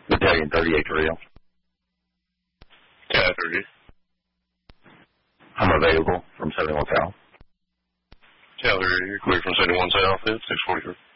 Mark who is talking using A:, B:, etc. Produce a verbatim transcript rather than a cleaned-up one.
A: Battalion thirty-eight drill.
B: Cat thirty.
A: I'm available from seventy-one South.
B: Cat thirty, clear from seventy-one South, it's six forty-three.